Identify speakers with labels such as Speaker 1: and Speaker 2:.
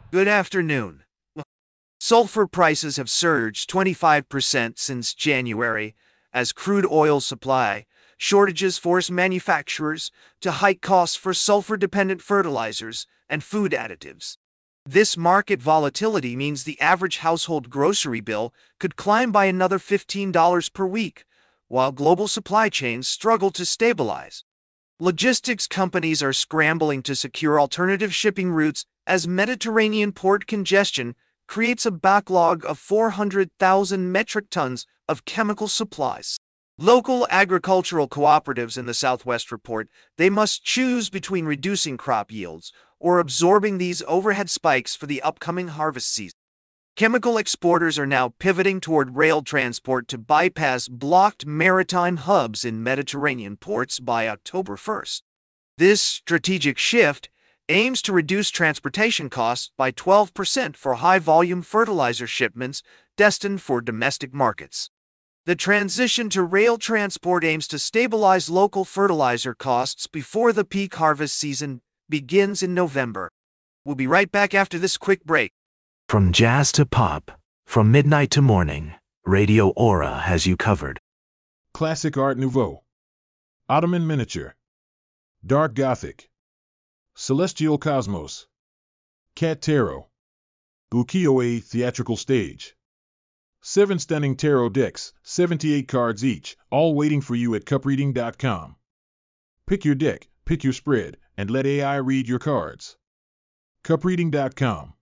Speaker 1: Good afternoon. Sulfur prices have surged 25% since January as crude oil supply shortages force manufacturers to hike costs for sulfur-dependent fertilizers and food additives. This market volatility means the average household grocery bill could climb by another $15 per week, while global supply chains struggle to stabilize. Logistics companies are scrambling to secure alternative shipping routes as Mediterranean port congestion creates a backlog of 400,000 metric tons of chemical supplies. Local agricultural cooperatives in the Southwest report they must choose between reducing crop yields or absorbing these overhead spikes for the upcoming harvest season. Chemical exporters are now pivoting toward rail transport to bypass blocked maritime hubs in Mediterranean ports by October 1st. This strategic shift aims to reduce transportation costs by 12% for high-volume fertilizer shipments destined for domestic markets. The transition to rail transport aims to stabilize local fertilizer costs before the peak harvest season begins in November. We'll be right back after this quick break.
Speaker 2: From jazz to pop, from midnight to morning, Radio Aura has you covered.
Speaker 3: Classic Art Nouveau, Ottoman Miniature, Dark Gothic, Celestial Cosmos, Cat Tarot, Ukiyo-e Theatrical Stage. 7 stunning tarot decks, 78 cards each, all waiting for you at cupreading.com. Pick your deck, pick your spread, and let AI read your cards. cupreading.com.